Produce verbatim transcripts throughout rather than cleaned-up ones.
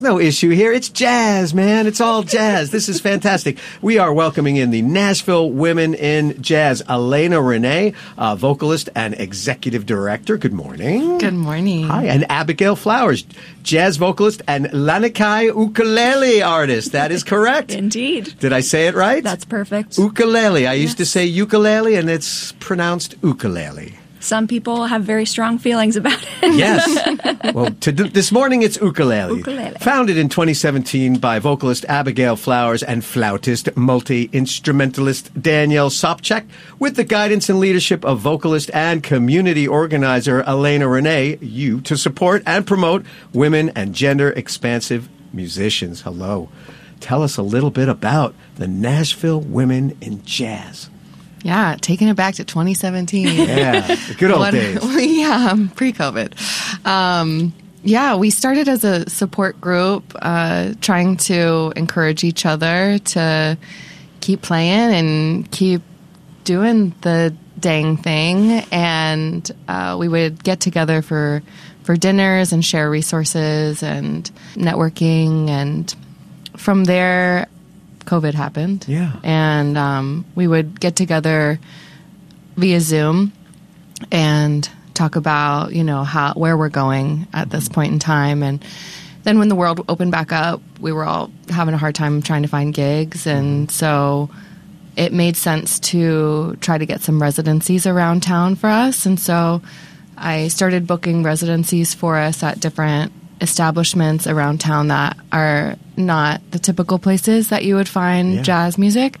No issue here. It's jazz, man. It's all jazz. This is fantastic. We are welcoming in the Nashville Women in Jazz. Elena Renee, uh, vocalist and executive director. Good morning. Good morning. Hi. And Abigail Flowers, jazz vocalist and Lanikai ukulele artist. That is correct. Indeed. Did I say it right? That's perfect. Ukulele. I Yes. used to say ukulele, and it's pronounced ukulele. Some people have very strong feelings about it. Yes. Well, to do, this morning it's ukulele. Ukulele. Founded in twenty seventeen by vocalist Abigail Flowers and flautist, multi-instrumentalist Danielle Sopchak, with the guidance and leadership of vocalist and community organizer Elena Renee, you to support and promote women and gender-expansive musicians. Hello. Tell us a little bit about the Nashville Women in Jazz. Yeah, taking it back to twenty seventeen. Yeah, the good old What- days. Yeah, pre-COVID. Um, yeah, we started as a support group, uh, trying to encourage each other to keep playing and keep doing the dang thing. And uh, we would get together for for dinners and share resources and networking. And from there, COVID happened. Yeah. And um, we would get together via Zoom and talk about, you know, how where we're going at this point in time. And then when the world opened back up, we were all having a hard time trying to find gigs. And so it made sense to try to get some residencies around town for us. And so I started booking residencies for us at different establishments around town that are not the typical places that you would find Yeah. jazz music.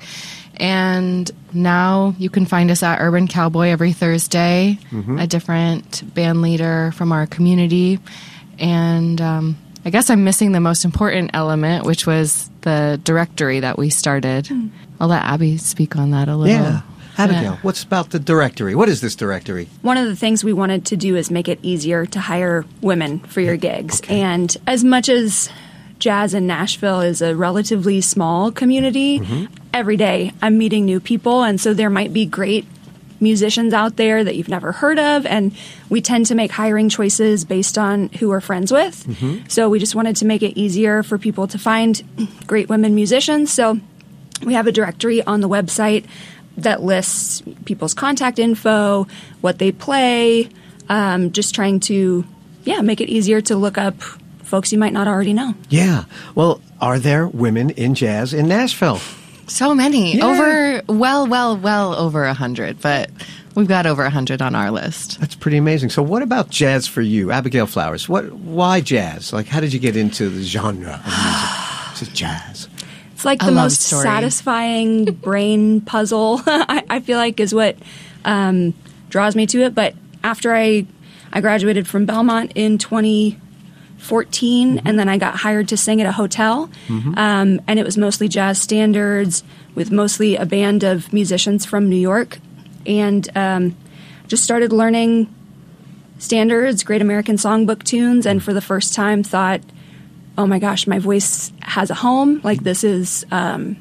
And now you can find us at Urban Cowboy every Thursday, a different band leader from our community. And um, I guess I'm missing the most important element, which was the directory that we started. I'll let Abby speak on that a little. Yeah. Abigail, Yeah. what's about the directory? What is this directory? One of the things we wanted to do is make it easier to hire women for your gigs. And as much as jazz in Nashville is a relatively small community, every day I'm meeting new people. And so there might be great musicians out there that you've never heard of. And we tend to make hiring choices based on who we're friends with. So we just wanted to make it easier for people to find great women musicians. So we have a directory on the website that lists people's contact info, what they play, um, just trying to, yeah, make it easier to look up folks you might not already know. Yeah. Well, are there women in jazz in Nashville? So many. Yeah. Over, well, well, well over a hundred, but we've got over a hundred on our list. That's pretty amazing. So what about jazz for you, Abigail Flowers? What? Why jazz? Like, how did you get into the genre of music? It's jazz. It's like A the love most story. satisfying brain puzzle, I, I feel like, is what um, draws me to it. But after I, I graduated from Belmont in twenty fourteen, and then I got hired to sing at a hotel. Um, and it was mostly jazz standards with mostly a band of musicians from New York. And um, just started learning standards, Great American Songbook tunes, and for the first time thought, oh my gosh, my voice has a home. Like this is, um,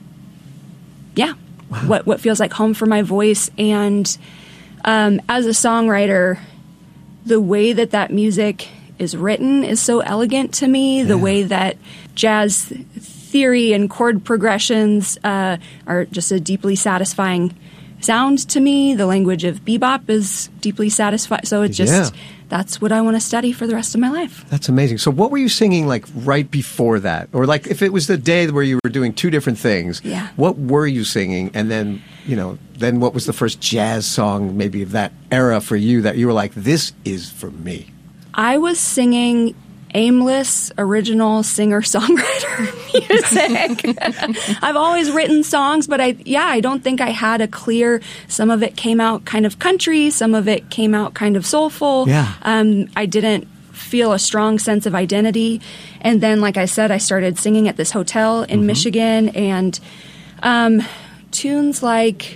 yeah, what what feels like home for my voice. And um, as a songwriter, the way that that music is written is so elegant to me. The Yeah. way that jazz theory and chord progressions uh, are just a deeply satisfying sound to me. The language of bebop is deeply satisfying. So it's just, Yeah. that's what I want to study for the rest of my life. That's amazing. So what were you singing like right before that? Or like if it was the day where you were doing two different things, Yeah. what were you singing? And then, you know, then what was the first jazz song maybe of that era for you that you were like, this is for me? I was singing aimless, original singer-songwriter music. I've always written songs, but I, yeah, I don't think I had a clear, some of it came out kind of country, some of it came out kind of soulful. Yeah. Um, I didn't feel a strong sense of identity. And then, like I said, I started singing at this hotel in Michigan, and um, tunes like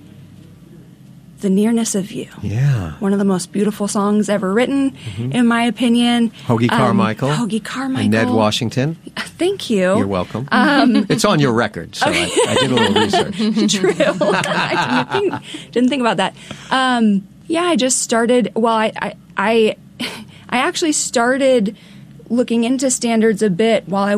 The Nearness of You. Yeah. One of the most beautiful songs ever written, in my opinion. Hoagie Um, Carmichael. Hoagie Carmichael. And Ned Washington. Thank you. You're welcome. It's on your record, so I, I did a little research. True. I didn't think, didn't think about that. Um, yeah, I just started. Well, I, I, I, I actually started looking into standards a bit while I